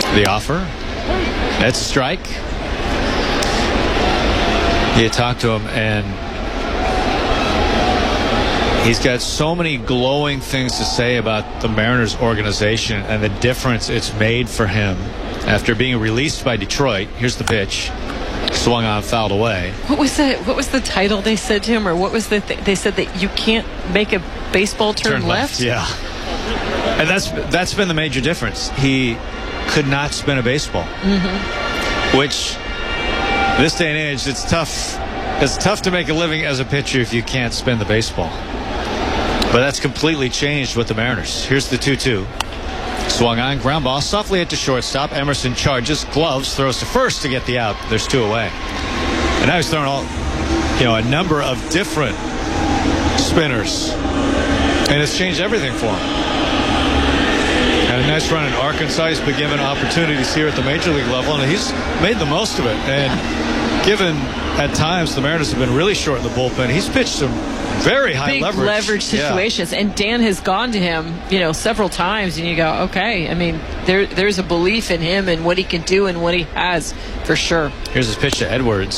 The offer. That's a strike. You talk to him, and he's got so many glowing things to say about the Mariners organization and the difference it's made for him after being released by Detroit. Here's the pitch. Swung on, fouled away. What was the title they said to him, or what was they said that you can't make a baseball turn left? Yeah. And that's been the major difference. He could not spin a baseball. Which, this day and age, it's tough. It's tough to make a living as a pitcher if you can't spin the baseball. But that's completely changed with the Mariners. Here's the 2-2. Swung on, ground ball, softly hit to shortstop. Emerson charges, gloves, throws to first to get the out. There's 2 away. And now he's throwing a number of different spinners. And it's changed everything for him. And a nice run in Arkansas. He's been given opportunities here at the major league level, and he's made the most of it. And given at times the Mariners have been really short in the bullpen, he's pitched some very high leverage situations. And Dan has gone to him, several times, and you go, okay, I mean, there's a belief in him and what he can do and what he has for sure. Here's his pitch to Edwards.